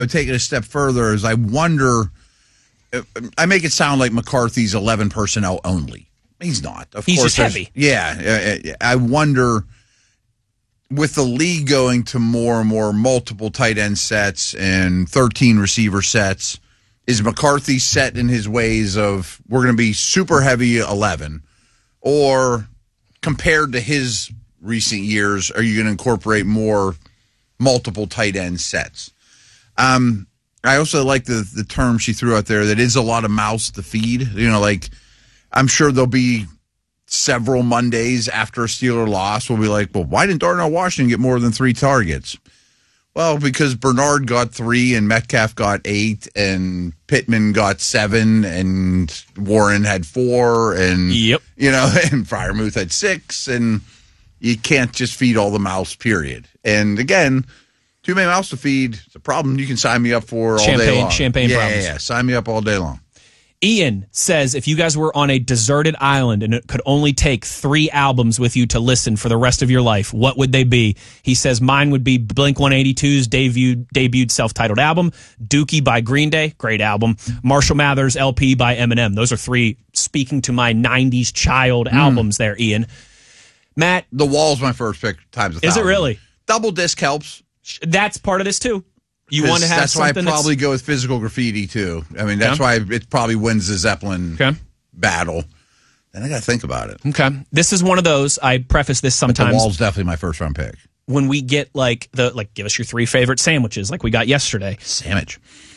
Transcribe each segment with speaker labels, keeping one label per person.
Speaker 1: take it a step further is I wonder. I make it sound like McCarthy's 11 personnel only. He's not.
Speaker 2: He's just heavy.
Speaker 1: Yeah. I wonder, with the league going to more and more multiple tight end sets and 13 receiver sets, is McCarthy set in his ways of we're going to be super heavy 11? Or compared to his recent years, are you going to incorporate more multiple tight end sets? I also like the term she threw out there that is a lot of mouths to feed. Like I'm sure there'll be several Mondays after a Steeler loss we'll be like, well, why didn't Darnell Washington get more than 3 targets? Well, because Bernard got 3 and Metcalf got 8 and Pittman got 7 and Warren had 4 and and Freiermuth had 6, and you can't just feed all the mouths, period. And again, too many mouths to feed. It's a problem you can sign me up for all day long.
Speaker 2: Champagne problems.
Speaker 1: Yeah. Sign me up all day long.
Speaker 2: Ian says, if you guys were on a deserted island and it could only take 3 albums with you to listen for the rest of your life, what would they be? He says, mine would be Blink-182's debuted self-titled album, Dookie by Green Day, great album, Marshall Mathers LP by Eminem. Those are 3 speaking to my 90s child albums there, Ian. Matt?
Speaker 1: The Wall's my first pick times 1,000.
Speaker 2: Is it really?
Speaker 1: Double disc helps.
Speaker 2: That's part of this, too. You want to have
Speaker 1: that's
Speaker 2: something
Speaker 1: why I probably go with Physical Graffiti, too. I mean, that's why it probably wins the Zeppelin battle. And I got to think about it.
Speaker 2: Okay. This is one of those, I preface this sometimes.
Speaker 1: But the Wall's definitely my first round pick.
Speaker 2: When we get give us your 3 favorite sandwiches like we got yesterday.
Speaker 1: Sandwich.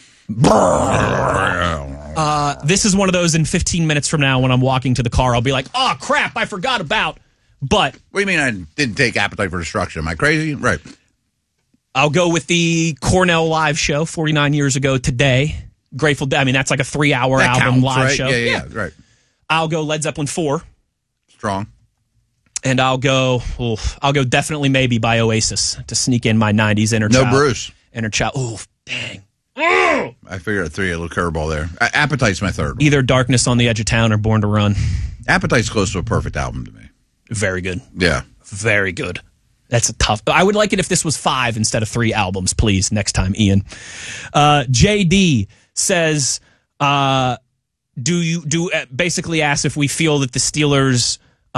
Speaker 2: This is one of those in 15 minutes from now when I'm walking to the car, I'll be like, oh, crap, I forgot about. But.
Speaker 1: What do you mean I didn't take Appetite for Destruction? Am I crazy? Right.
Speaker 2: I'll go with the Cornell live show 49 years ago today. Grateful Dead. I mean, that's like a 3-hour album
Speaker 1: counts,
Speaker 2: live
Speaker 1: right?
Speaker 2: show.
Speaker 1: Yeah, right.
Speaker 2: I'll go Led Zeppelin 4.
Speaker 1: Strong.
Speaker 2: And I'll go Definitely Maybe by Oasis to sneak in my 90s inner child.
Speaker 1: No Bruce.
Speaker 2: Inner child. Oh, dang.
Speaker 1: I figured I'd throw you a little curveball there. Appetite's my third one.
Speaker 2: Either Darkness on the Edge of Town or Born to Run.
Speaker 1: Appetite's close to a perfect album to me.
Speaker 2: Very good.
Speaker 1: Yeah.
Speaker 2: Very good. That's a tough. I would like it if this was 5 instead of 3 albums, please, next time, Ian. JD says, basically asks if we feel that the Steelers,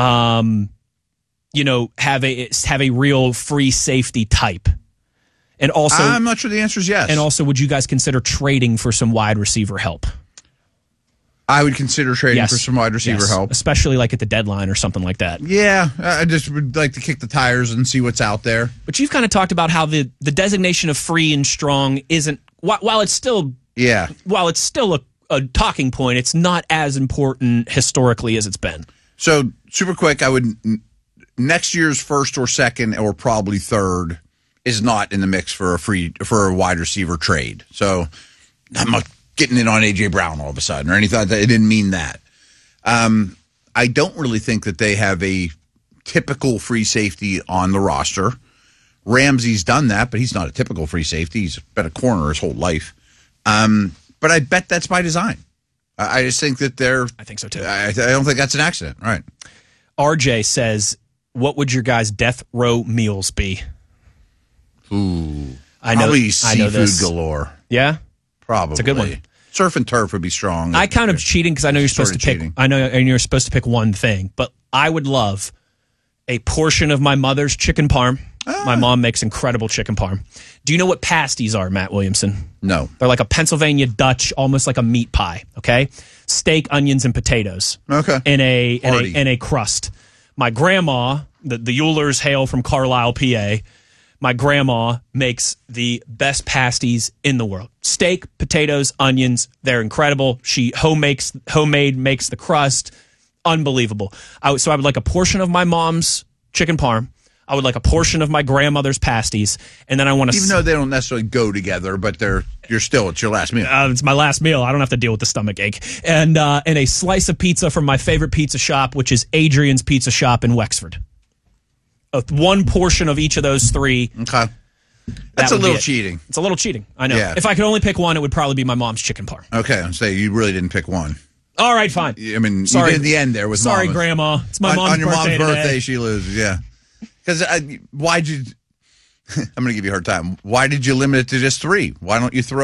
Speaker 2: have a real free safety type. And also,
Speaker 1: I'm not sure the answer is yes.
Speaker 2: And also, would you guys consider trading for some wide receiver help?
Speaker 1: I would consider trading for some wide receiver help.
Speaker 2: Especially like at the deadline or something like that.
Speaker 1: Yeah, I just would like to kick the tires and see what's out there.
Speaker 2: But you've kind of talked about how the designation of free and strong isn't, while it's still a talking point, it's not as important historically as it's been.
Speaker 1: So, super quick, I would, next year's first or second or probably third is not in the mix for a wide receiver trade. So, I'm not getting in on A.J. Brown all of a sudden or anything like that. It didn't mean that. I don't really think that they have a typical free safety on the roster. Ramsey's done that, but he's not a typical free safety. He's been a corner his whole life. But I bet that's by design. I just think that
Speaker 2: I think so too.
Speaker 1: I don't think that's an accident. Right.
Speaker 2: RJ says, what would your guys' death row meals be?
Speaker 1: Ooh. Probably seafood galore.
Speaker 2: Yeah?
Speaker 1: Probably.
Speaker 2: It's a good one.
Speaker 1: Surf and turf would be strong.
Speaker 2: I kind of cheating because I know you're supposed to pick. I know, and you're supposed to pick one thing, but I would love a portion of my mother's chicken parm. My mom makes incredible chicken parm. Do you know what pasties are, Matt Williamson?
Speaker 1: No.
Speaker 2: They're like a Pennsylvania Dutch, almost like a meat pie. Okay, steak, onions, and potatoes.
Speaker 1: Okay.
Speaker 2: In a crust. My grandma, the Eulers hail from Carlisle, PA. My grandma makes the best pasties in the world. Steak, potatoes, onions, they're incredible. She homemade makes the crust. Unbelievable. So I would like a portion of my mom's chicken parm. I would like a portion of my grandmother's pasties, and then I want to...
Speaker 1: Even though they don't necessarily go together, but it's your last meal.
Speaker 2: It's my last meal. I don't have to deal with the stomach ache. And a slice of pizza from my favorite pizza shop, which is Adrian's Pizza Shop in Wexford. One portion of each of those 3.
Speaker 1: Okay. That's a little cheating.
Speaker 2: It's a little cheating. I know.
Speaker 1: Yeah.
Speaker 2: If I could only pick one, it would probably be my mom's chicken parm.
Speaker 1: Okay. I'll say you really didn't pick one.
Speaker 2: All right, fine.
Speaker 1: I mean, sorry. You did the end there with
Speaker 2: Sorry, Grandma. It's my mom's birthday.
Speaker 1: On your mom's birthday,
Speaker 2: today.
Speaker 1: she loses. Yeah. Because why'd you... I'm going to give you a hard time. Why did you limit it to just 3? Why don't you throw